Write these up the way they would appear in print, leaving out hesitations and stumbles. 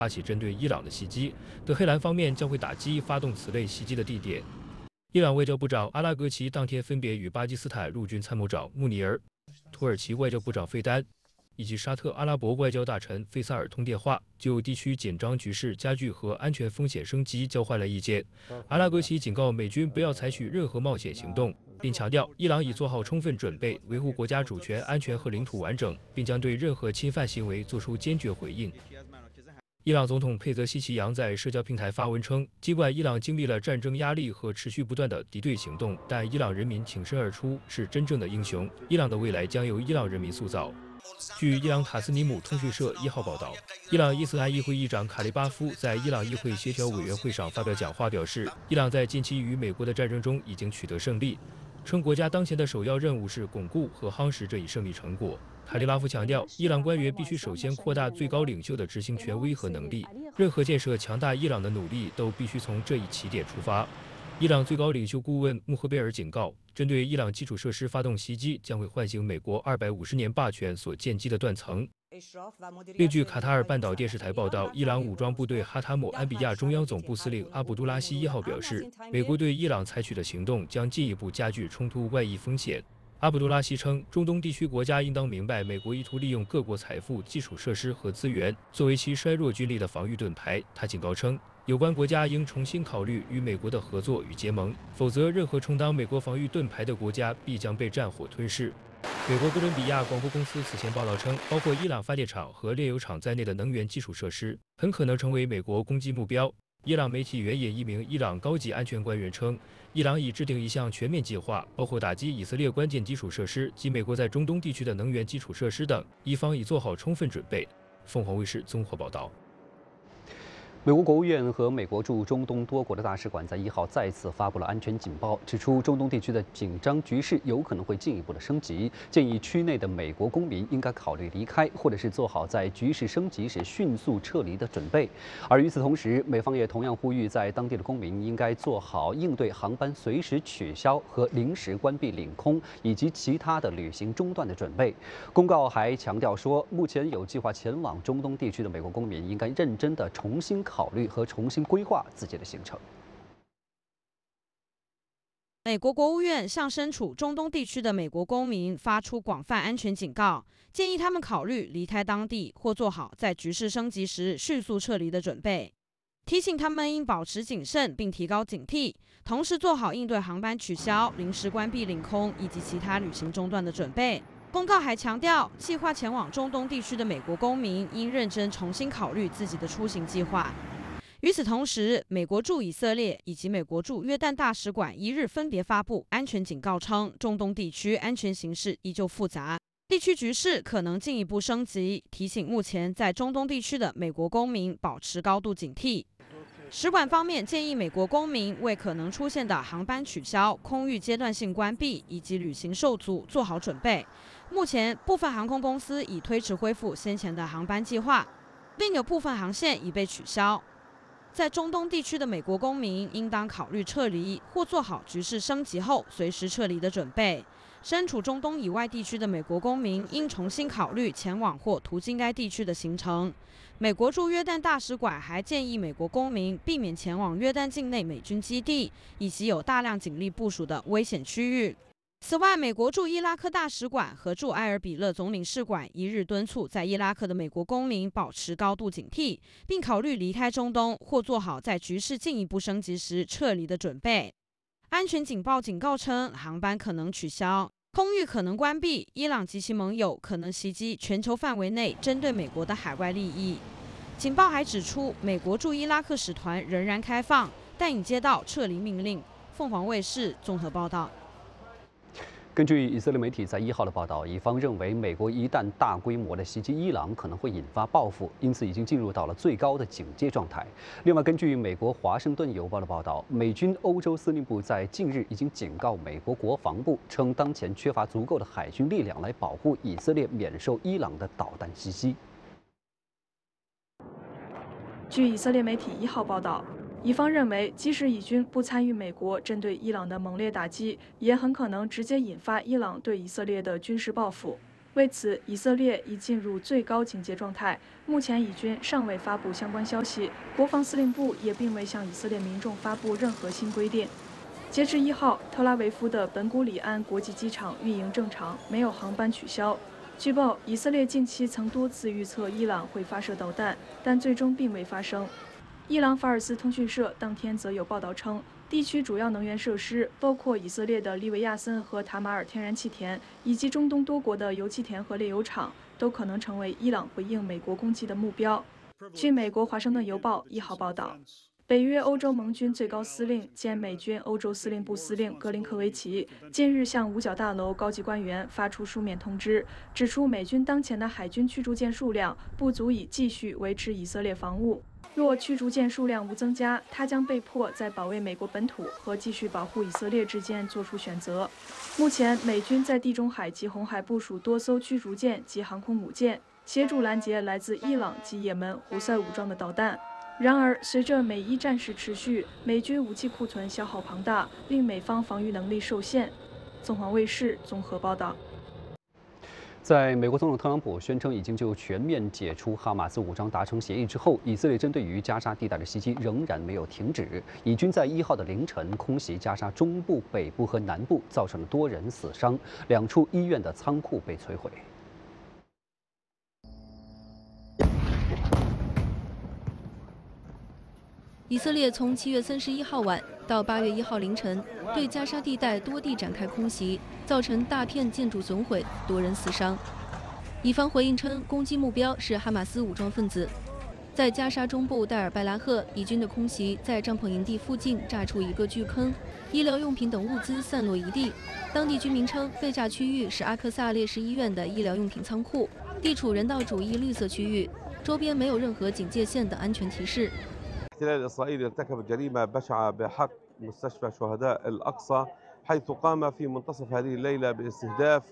发起针对伊朗的袭击，德黑兰方面将会打击发动此类袭击的地点。伊朗外交部长阿拉格齐当天分别与巴基斯坦陆军参谋长穆尼尔、土耳其外交部长费丹以及沙特阿拉伯外交大臣费萨尔通电话，就地区紧张局势加剧和安全风险升级交换了意见。阿拉格齐警告美军不要采取任何冒险行动，并强调伊朗已做好充分准备，维护国家主权、安全和领土完整，并将对任何侵犯行为作出坚决回应。伊朗总统佩泽希奇扬在社交平台发文称，尽管伊朗经历了战争压力和持续不断的敌对行动，但伊朗人民挺身而出，是真正的英雄。伊朗的未来将由伊朗人民塑造。据伊朗塔斯尼姆通讯社1号报道，伊朗伊斯兰议会议长卡利巴夫在伊朗议会协调委员会上发表讲话，表示，伊朗在近期与美国的战争中已经取得胜利，称国家当前的首要任务是巩固和夯实这一胜利成果。卡利拉夫强调，伊朗官员必须首先扩大最高领袖的执行权威和能力，任何建设强大伊朗的努力都必须从这一起点出发。伊朗最高领袖顾问穆赫贝尔警告，针对伊朗基础设施发动袭击将会唤醒美国250年霸权所建基的断层。另据卡塔尔半岛电视台报道，伊朗武装部队哈塔姆安比亚中央总部司令阿卜杜拉希1号表示，美国对伊朗采取的行动将进一步加剧冲突外溢风险。阿卜杜拉希称，中东地区国家应当明白，美国意图利用各国财富、基础设施和资源作为其衰弱军力的防御盾牌。他警告称，有关国家应重新考虑与美国的合作与结盟，否则任何充当美国防御盾牌的国家必将被战火吞噬。美国哥伦比亚广播公司此前报道称，包括伊朗发电厂和炼油厂在内的能源基础设施很可能成为美国攻击目标。伊朗媒体援引一名伊朗高级安全官员称，伊朗已制定一项全面计划，包括打击以色列关键基础设施及美国在中东地区的能源基础设施等，伊方已做好充分准备。凤凰卫视综合报道。 美国国务院和美国驻中东多国的大使馆在1号再次发布了安全警报，指出中东地区的紧张局势有可能会进一步的升级，建议区内的美国公民应该考虑离开，或者是做好在局势升级时迅速撤离的准备。而与此同时，美方也同样呼吁在当地的公民应该做好应对航班随时取消和临时关闭领空以及其他的旅行中断的准备。公告还强调说，目前有计划前往中东地区的美国公民应该认真的重新考虑和重新规划自己的行程。 美国国务院向身处中东地区的美国公民发出广泛安全警告，建议他们考虑离开当地或做好在局势升级时迅速撤离的准备，提醒他们应保持谨慎并提高警惕，同时做好应对航班取消、临时关闭领空以及其他旅行中断的准备。公告还强调，计划前往中东地区的美国公民应认真重新考虑自己的出行计划。与此同时，美国驻以色列以及美国驻约旦大使馆1日分别发布安全警告称，中东地区安全形势依旧复杂，地区局势可能进一步升级，提醒目前在中东地区的美国公民保持高度警惕。使馆方面建议美国公民为可能出现的航班取消、空域阶段性关闭以及旅行受阻做好准备。目前，部分航空公司已推迟恢复先前的航班计划，另有部分航线已被取消。在中东地区的美国公民应当考虑撤离或做好局势升级后随时撤离的准备。身处中东以外地区的美国公民应重新考虑前往或途经该地区的行程。美国驻约旦大使馆还建议美国公民避免前往约旦境内美军基地以及有大量警力部署的危险区域。此外，美国驻伊拉克大使馆和驻埃尔比勒总领事馆1日敦促在伊拉克的美国公民保持高度警惕，并考虑离开中东或做好在局势进一步升级时撤离的准备。安全警报警告称，航班可能取消，空域可能关闭，伊朗及其盟友可能袭击全球范围内针对美国的海外利益。警报还指出，美国驻伊拉克使团仍然开放，但已接到撤离命令。凤凰卫视综合报道。 根据以色列媒体在1号的报道，以方认为美国一旦大规模的袭击伊朗，可能会引发报复，因此已经进入到了最高的警戒状态。另外，根据美国《华盛顿邮报》的报道，美军欧洲司令部在近日已经警告美国国防部，称当前缺乏足够的海军力量来保护以色列免受伊朗的导弹袭击。 据以色列媒体1号报道，以方认为，即使以军不参与美国针对伊朗的猛烈打击，也很可能直接引发伊朗对以色列的军事报复。 为此，以色列已进入最高警戒状态。目前，以军尚未发布相关消息，国防司令部也并未向以色列民众发布任何新规定。截至1号，特拉维夫的本古里安国际机场运营正常，没有航班取消。据报，以色列近期曾多次预测伊朗会发射导弹，但最终并未发生。伊朗法尔斯通讯社当天则有报道称，地区主要能源设施，包括以色列的利维亚森和塔马尔天然气田，以及中东多国的油气田和炼油厂，都可能成为伊朗回应美国攻击的目标。据美国《华盛顿邮报》1号报道，北约欧洲盟军最高司令兼美军欧洲司令部司令格林科维奇近日向五角大楼高级官员发出书面通知，指出美军当前的海军驱逐舰数量不足以继续维持以色列防务。若驱逐舰数量无增加，他将被迫在保卫美国本土和继续保护以色列之间做出选择。目前，美军在地中海及红海部署多艘驱逐舰及航空母舰，协助拦截来自伊朗及也门胡塞武装的导弹。然而，随着美伊战事持续，美军武器库存消耗庞大，令美方防御能力受限。凤凰卫视综合报道。 在美国总统特朗普宣称已经就全面解除哈马斯武装达成协议之后，以色列针对于加沙地带的袭击仍然没有停止。以军在1号的凌晨空袭加沙中部、北部和南部，造成了多人死伤，2处医院的仓库被摧毁。 以色列从7月31号晚到8月1号凌晨，对加沙地带多地展开空袭，造成大片建筑损毁，多人死伤。以方回应称，攻击目标是哈马斯武装分子。在加沙中部代尔拜拉赫，以军的空袭在帐篷营地附近炸出一个巨坑，医疗用品等物资散落一地。当地居民称，被炸区域是阿克萨烈士医院的医疗用品仓库，地处人道主义绿色区域，周边没有任何警戒线等安全提示。 الاحتلال الإسرائيلي ارتكب جريمة بشعة بحق مستشفى شهداء الأقصى حيث قام في منتصف هذه الليلة باستهداف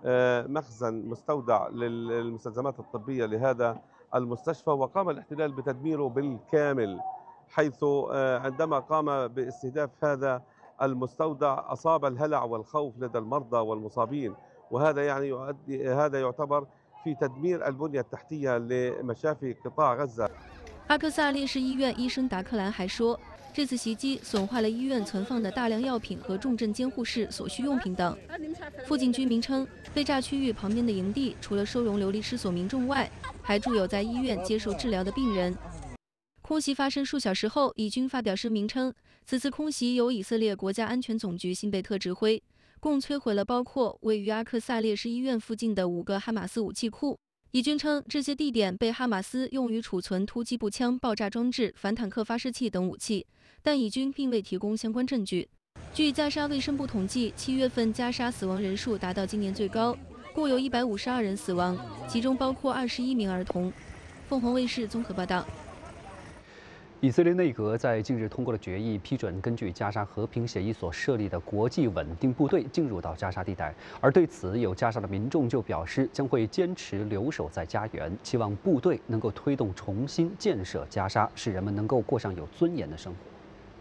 مخزن مستودع للمستلزمات الطبية لهذا المستشفى، وقام الاحتلال بتدميره بالكامل، حيث عندما قام باستهداف هذا المستودع أصاب الهلع والخوف لدى المرضى والمصابين، وهذا يعني هذا يعتبر في تدمير البنية التحتية لمشافي قطاع غزة。 阿克萨烈士医院医生达克兰还说，这次袭击损坏了医院存放的大量药品和重症监护室所需用品等。附近居民称，被炸区域旁边的营地除了收容流离失所民众外，还住有在医院接受治疗的病人。空袭发生数小时后，以军发表声明称，此次空袭由以色列国家安全总局辛贝特指挥，共摧毁了包括位于阿克萨烈士医院附近的5个哈马斯武器库。以军称，这些地点被哈马斯用于储存突击步枪、爆炸装置、反坦克发射器等武器，但以军并未提供相关证据。据加沙卫生部统计，7月份加沙死亡人数达到今年最高，共有152人死亡，其中包括21名儿童。凤凰卫视综合报道。 以色列内阁在近日通过了决议，批准根据加沙和平协议所设立的国际稳定部队进入到加沙地带。而对此，有加沙的民众就表示将会坚持留守在家园，期望部队能够推动重新建设加沙，使人们能够过上有尊严的生活。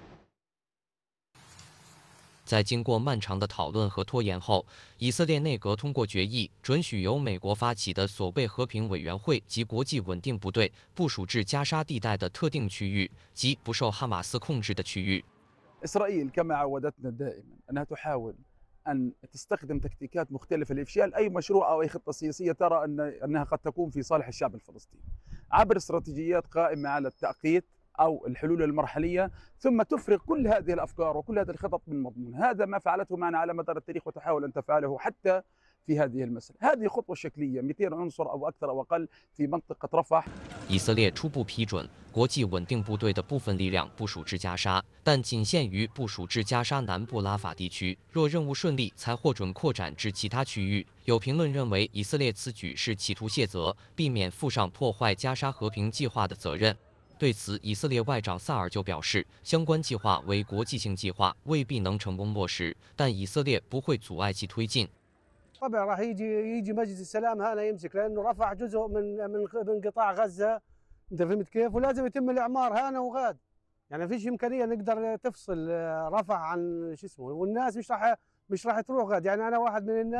在经过漫长的讨论和拖延后，以色列内阁通过决议，准许由美国发起的所谓和平委员会及国际稳定部队部署至加沙地带的特定区域及不受哈马斯控制的区域。 إسرائيل كما عودتنا دائما أنها تحاول أن تستخدم تكتيكات مختلفة لإفشال أي مشروع أو أي خطة سياسية ترى أنها قد تكون في صالح الشعب الفلسطيني عبر استراتيجيات قائمة على التأقيت أو الحلول المرحلية، ثم تفرغ كل هذه الأفكار وكل هذه الخطط من مضمون. هذا ما فعلته معنا على مدار التاريخ وتحاول أن تفعله حتى في هذه المسألة. هذه خطوة شكلية 200 عنصر أو أكثر أو أقل في منطقة رفح. 以色列初步批准国际稳定部队的部分力量部署至加沙，但仅限于部署至加沙南部拉法地区。若任务顺利，才获准扩展至其他区域。有评论认为，以色列此举是企图卸责，避免负上破坏加沙和平计划的责任。对此，以色列外长萨尔就表示，相关计划为国际性计划，未必能成功落实，但以色列不会阻碍其推进。 طبعا راح يجي مجلس السلام هنا يمسك لانه رفع جزء من قطاع غزه، انت فهمت كيف؟ ولازم يتم الاعمار هنا وغاد، يعني ما فيش امكانيه نقدر تفصل رفح عن شو اسمه، والناس مش راح تروح غاد، يعني انا واحد من الناس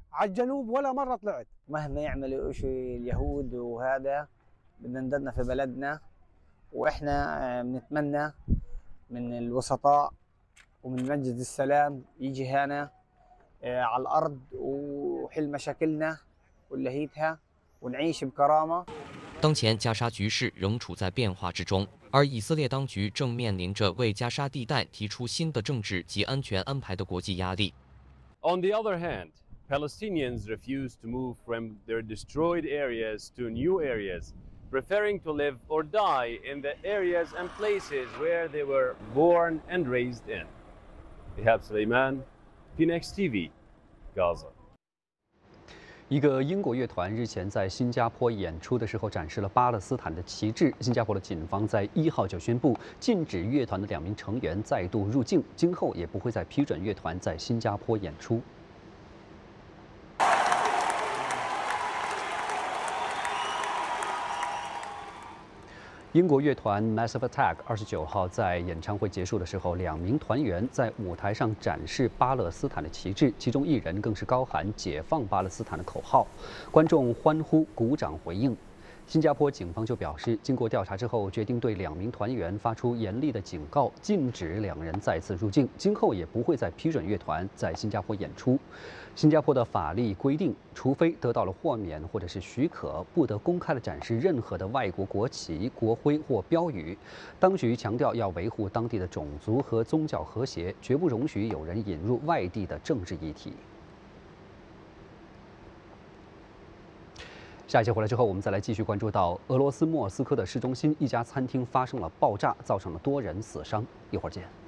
على الجنوب ولا مرة طلعت. مهما يعملوا شيء اليهود وهذا بدنا نضلنا في بلدنا، واحنا بنتمنى من الوسطاء ومن مجلس السلام يجي هنا على الارض وحل مشاكلنا ونلهيتها ونعيش بكرامة。 当前加沙局势仍处在变化之中，而以色列当局正面临着为加沙地带提出新的政治及安全安排的国际压力。 On the other hand, Palestinians refuse to move from their destroyed areas to new areas, preferring to live or die in the areas and places where they were born and raised in. Ihab Suleiman, Phoenix TV, Gaza. 一个英国乐团日前在新加坡演出的时候展示了巴勒斯坦的旗帜。新加坡的警方在1号就宣布禁止乐团的2名成员再度入境，今后也不会再批准乐团在新加坡演出。英国乐团 Massive Attack 29号在演唱会结束的时候，2名团员在舞台上展示巴勒斯坦的旗帜，其中一人更是高喊“解放巴勒斯坦”的口号，观众欢呼鼓掌回应。新加坡警方就表示，经过调查之后，决定对2名团员发出严厉的警告，禁止2人再次入境，今后也不会再批准乐团在新加坡演出。新加坡的法律规定，除非得到了豁免或者是许可，不得公开的展示任何的外国国旗、国徽或标语。当局强调要维护当地的种族和宗教和谐，绝不容许有人引入外地的政治议题。下一节回来之后，我们再来继续关注到俄罗斯莫斯科的市中心一家餐厅发生了爆炸，造成了多人死伤。一会儿见。